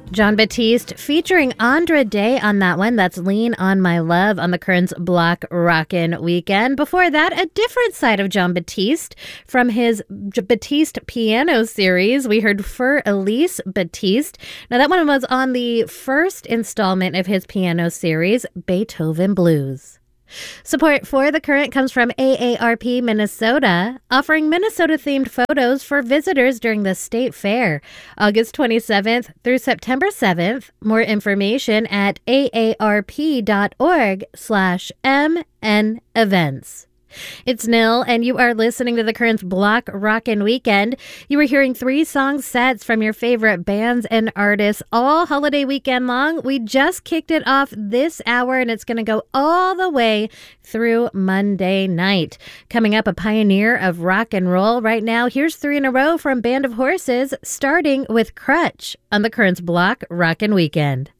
Jon Batiste featuring Andra Day on that one. That's Lean on My Love on the Currents Block Rockin' Weekend. Before that, a different side of Jon Batiste from his Batiste piano series. We heard Für Elise Batiste. Now, that one was on the first installment of his piano series, Beethoven Blues. Support for The Current comes from AARP Minnesota, offering Minnesota-themed photos for visitors during the State Fair, August 27th through September 7th. More information at aarp.org/MN-events. It's Nil, and you are listening to the Currents Block Rockin' Weekend. You were hearing 3 song sets from your favorite bands and artists all holiday weekend long. We just kicked it off this hour, and it's going to go all the way through Monday night. Coming up, a pioneer of rock and roll. Right now, here's 3 in a row from Band of Horses, starting with Crutch on the Currents Block Rockin' Weekend.